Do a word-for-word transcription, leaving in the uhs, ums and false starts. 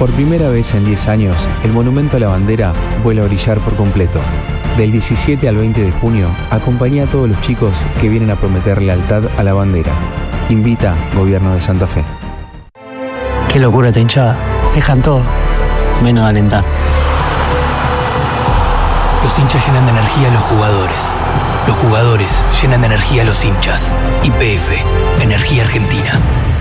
Por primera vez en diez años, el Monumento a la Bandera vuelve a brillar por completo. Del diecisiete al veinte de junio, acompaña a todos los chicos que vienen a prometer lealtad a la bandera. Invita Gobierno de Santa Fe. Qué locura esta hinchada. Dejan todo, menos alentar. Los hinchas llenan de energía a los jugadores. Los jugadores llenan de energía a los hinchas. Y P F, Energía Argentina.